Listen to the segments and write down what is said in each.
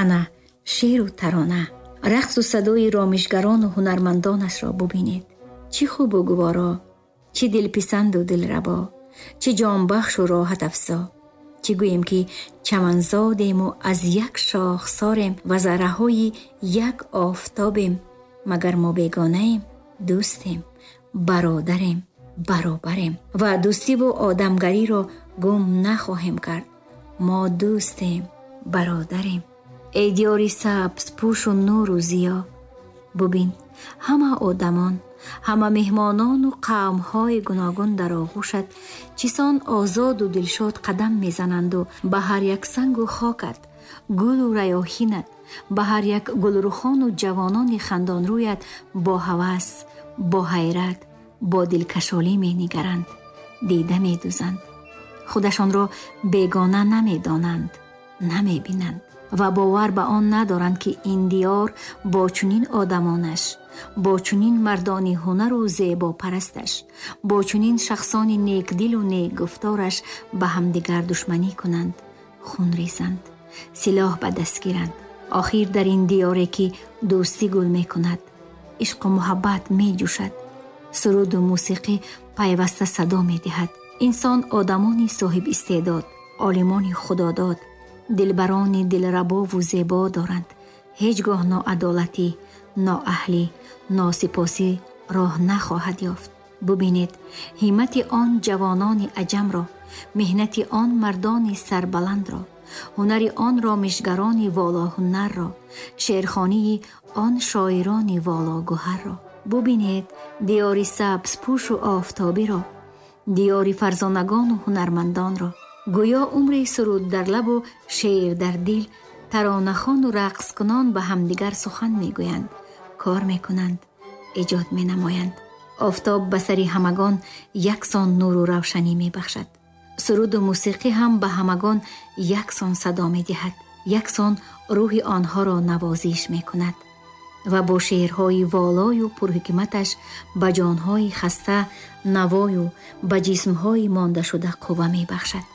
ана шеъру тарона, рақсу садои ромишгарону ҳунармандонашро бубинед. чӣ хубу гуворо, чӣ дилписанду дилрабо, чӣ ҷонбахшу роҳатафзо. чӣ гӯем ки чаманзодему аз як шохсорем ва зарраҳои як офтобем. магар мо бегонаем? дӯстем, бародарем, баробарем ва дӯстиву одамгариро гум нахоҳем кард. мо дӯстем, бародарем. эй диёри сабз пӯшу нуру зиё, бубин ҳама одамон, ҳама меҳмонону қавмҳои гуногун дар оғӯшат чисон озоду дилшод қадам мезананду ба ҳар як сангу хокат, гулу раёҳинат, ба ҳар як гулрухону ҷавонони хандонрӯят бо ҳавас, бо ҳайрат, бо дилкашолӣ менигаранд, дида медӯзанд. худашонро бегона намедонанд, намебинанд ва бовар ба он надоранд ки ин диёр бо чунин одамонаш, бо чунин мардони ҳунару зебопарасташ, бо чунин шахсони некдилу некгуфтораш ба ҳамдигар душманӣ кунанд, хун резанд, силоҳ ба даст гиранд. охир дар ин диёре ки дӯстӣ гул мекунад, ишқу муҳаббат меҷӯшад, суруду мусиқӣ пайваста садо медиҳад. инсон одамони соҳиб истеъдод, олимони худодод, дилбарони дилрабову зебо доранд. ҳеҷ гоҳ ноадолатӣ, ноаҳлӣ, носипосӣ роҳ нахоҳад ёфт. бубинед ҳиммати он ҷавонони аҷамро, меҳнати он мардони сарбаландро, ҳунари он ромишгарони волоҳунарро, шеърхонии он шоирони вологӯҳарро. бубинед диёри сабзпӯшу офтобиро, диёри фарзонагону ҳунармандонро. гӯё умри суруд дар лабу шеър дар дил, таронахону рақскунон ба ҳамдигар сухан мегӯянд, кор мекунанд, эҷод менамоянд. офтоб ба сари ҳамагон яксон нуру равшанӣ мебахшад. суруду мусиқӣ ҳам ба ҳамагон яксон садо медиҳад, яксон рӯҳи онҳоро навозиш мекунад ва бо шеърҳои волою пурҳикматаш ба ҷонҳои хаста навою ба ҷисмҳои мондашуда қувва мебахшад.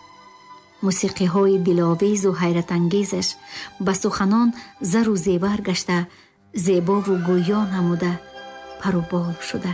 мусиқиҳои диловезу ҳайратангезаш ба суханон зару зевар гашта, зебову гӯё намуда, парубол шуда.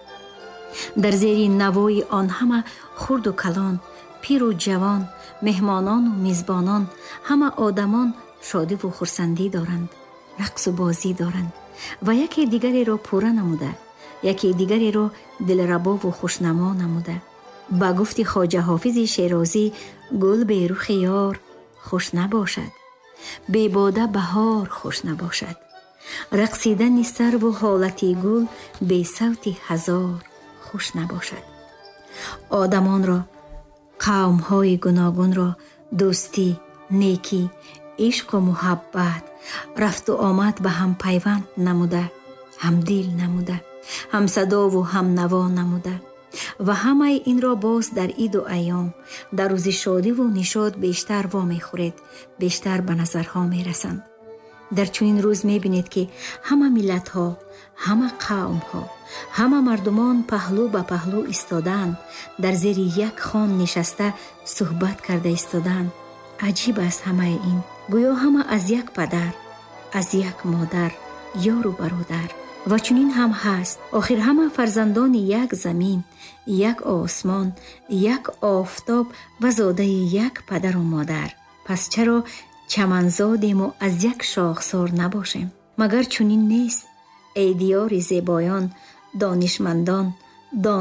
дар зери навои он ҳама хурду калон, пиру ҷавон, меҳмонону мизбонон, ҳама одамон шодиву хурсандӣ доранд, рақсу бозӣ доранд ва яке дигареро пурра намуда, яке дигареро дилрабову хушнамо намуда. ба гуфти хоҷа ҳофизи шерозӣ, гул берухи ёр хуш набошад, бебода баҳор хуш набошад, рақсидани сарву ҳолати гул бесавти ҳазор хуш набошад. одамонро, қавмҳои гуногунро дӯстӣ, некӣ, ишқу муҳаббат, рафту омад ба ҳам пайванд намуда, ҳамдил намуда, ҳамсадову ҳамнаво намуда ва ҳамаи инро боз дар иду айём, дар рӯзи шодиву нишод бештар вомехӯред, бештар ба назарҳо мерасанд. дар чунин рӯз мебинед ки ҳама миллатҳо, ҳама қавмҳо, ҳама мардумон паҳлӯ ба паҳлӯ истодаанд, дар зери як хон нишаста суҳбат карда истодаанд. аҷиб аст ҳамаи ин. гӯё ҳама аз як падар, аз як модар, ёру бародар. ва чунин ҳам ҳаст. охир ҳама фарзандони як замин, як осмон, як офтоб ва зодаи як падару модар. пас чаро чаманзодему аз як шохсор набошем? магар чунин нест? эй диёри зебоён, донишмандон,